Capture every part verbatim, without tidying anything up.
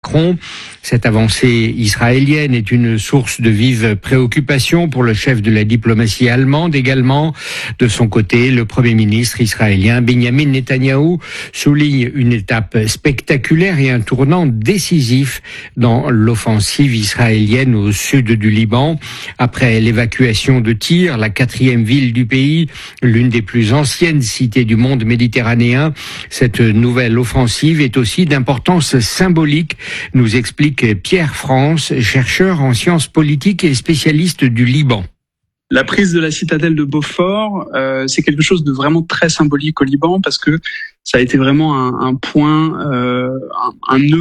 Macron. Cette avancée israélienne est une source de vive préoccupation pour le chef de la diplomatie allemande également. De son côté, le Premier ministre israélien Benjamin Netanyahou souligne une étape spectaculaire et un tournant décisif dans l'offensive israélienne au sud du Liban. Après l'évacuation de Tyr, la quatrième ville du pays, l'une des plus anciennes cités du monde méditerranéen, cette nouvelle offensive est aussi d'importance symbolique, nous explique Pierre France, chercheur en sciences politiques et spécialiste du Liban. La prise de la citadelle de Beaufort, euh, c'est quelque chose de vraiment très symbolique au Liban parce que ça a été vraiment un, un point, euh, un, un nœud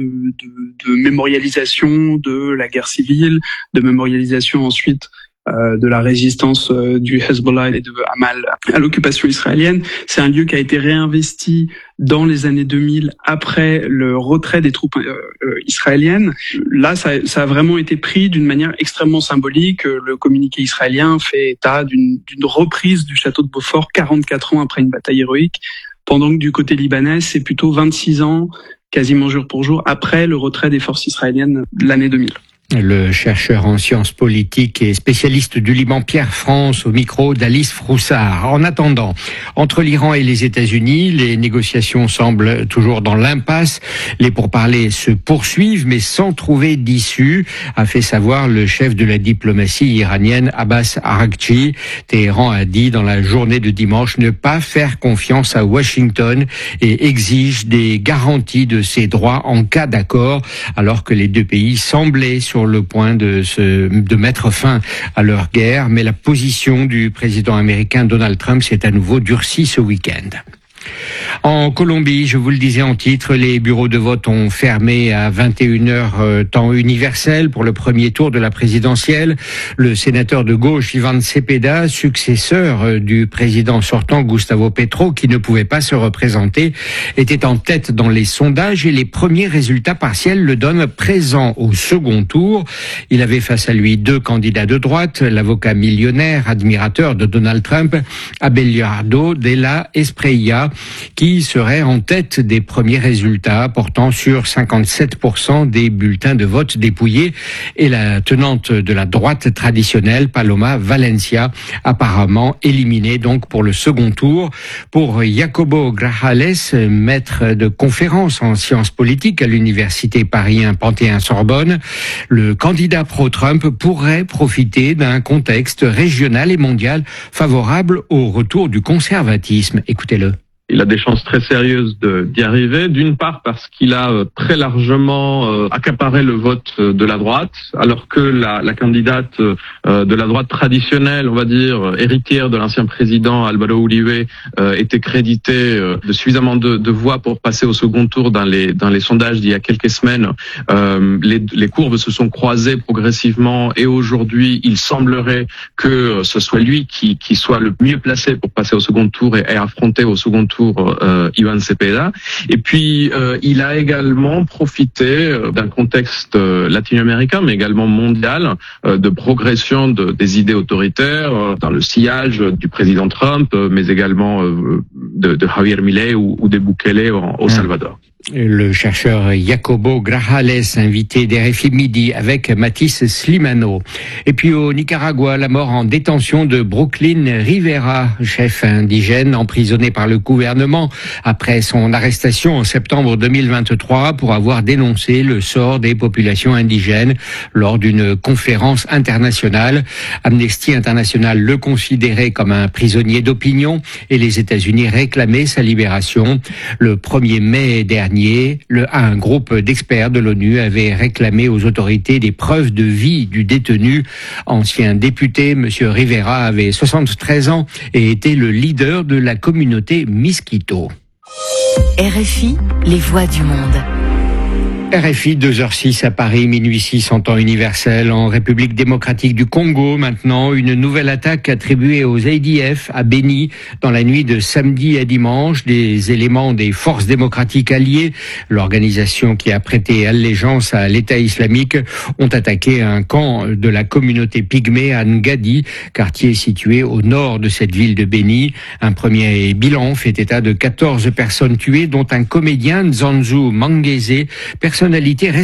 de, de mémorialisation de la guerre civile, de mémorialisation ensuite euh, de la résistance euh, du Hezbollah et de Hamas à l'occupation israélienne. C'est un lieu qui a été réinvesti dans les années deux mille après le retrait des troupes euh, euh, israéliennes. Là, ça, ça a vraiment été pris d'une manière extrêmement symbolique. Le communiqué israélien fait état d'une, d'une reprise du château de Beaufort quarante-quatre ans après une bataille héroïque, pendant que du côté libanais, c'est plutôt vingt-six ans, quasiment jour pour jour, après le retrait des forces israéliennes de l'année deux mille. Le chercheur en sciences politiques et spécialiste du Liban Pierre France au micro d'Alice Froussard. En attendant, entre l'Iran et les États-Unis, les négociations semblent toujours dans l'impasse. Les pourparlers se poursuivent mais sans trouver d'issue, a fait savoir le chef de la diplomatie iranienne Abbas Araghchi. Téhéran a dit dans la journée de dimanche ne pas faire confiance à Washington et exige des garanties de ses droits en cas d'accord, alors que les deux pays semblaient sur le point de, se, de mettre fin à leur guerre, mais la position du président américain Donald Trump s'est à nouveau durcie ce week-end. En Colombie, je vous le disais en titre, les bureaux de vote ont fermé à vingt et une heures euh, temps universel pour le premier tour de la présidentielle. Le sénateur de gauche Ivan Cepeda, successeur euh, du président sortant Gustavo Petro, qui ne pouvait pas se représenter, était en tête dans les sondages et les premiers résultats partiels le donnent présent au second tour. Il avait face à lui deux candidats de droite, l'avocat millionnaire, admirateur de Donald Trump, Abelardo de la Espriella, qui serait en tête des premiers résultats, portant sur cinquante-sept pour cent des bulletins de vote dépouillés, et la tenante de la droite traditionnelle, Paloma Valencia, apparemment éliminée donc pour le second tour. Pour Jacobo Grajales, maître de conférence en sciences politiques à l'université Paris un Panthéon-Sorbonne, le candidat pro-Trump pourrait profiter d'un contexte régional et mondial favorable au retour du conservatisme. Écoutez-le. Il a des chances très sérieuses de, d'y arriver, d'une part parce qu'il a euh, très largement euh, accaparé le vote euh, de la droite, alors que la, la candidate euh, de la droite traditionnelle, on va dire, héritière de l'ancien président Álvaro Uribe, euh, était créditée euh, de suffisamment de, de voix pour passer au second tour dans les, dans les sondages d'il y a quelques semaines. Euh, les, les courbes se sont croisées progressivement et aujourd'hui, il semblerait que ce soit lui qui, qui soit le mieux placé pour passer au second tour et, et affronter au second tour Euh, Ivan Cepeda. Et puis euh, il a également profité euh, d'un contexte euh, latino-américain mais également mondial euh, de progression de, des idées autoritaires euh, dans le sillage du président Trump euh, mais également euh, de, de Javier Milei ou, ou de Bukele au, au Salvador. Le chercheur Jacobo Grajales, invité d'R F I Midi avec Mathis Slimano. Et puis au Nicaragua, la mort en détention de Brooklyn Rivera, chef indigène emprisonné par le gouvernement après son arrestation en septembre deux mille vingt-trois pour avoir dénoncé le sort des populations indigènes lors d'une conférence internationale. Amnesty International le considérait comme un prisonnier d'opinion et les États-Unis réclamaient sa libération. Le premier mai dernier, Le, un groupe d'experts de l'ONU avait réclamé aux autorités des preuves de vie du détenu. Ancien député, M. Rivera avait soixante-treize ans et était le leader de la communauté Miskito. R F I, les voix du monde. R F I, deux heures six à Paris, minuit six en temps universel. En République démocratique du Congo, maintenant, une nouvelle attaque attribuée aux A D F à Beni dans la nuit de samedi à dimanche. Des éléments des forces démocratiques alliées, l'organisation qui a prêté allégeance à l'État islamique, ont attaqué un camp de la communauté pygmée à Ngadi, quartier situé au nord de cette ville de Beni. Un premier bilan fait état de quatorze personnes tuées, dont un comédien, Nzanzu Mangese, personnalité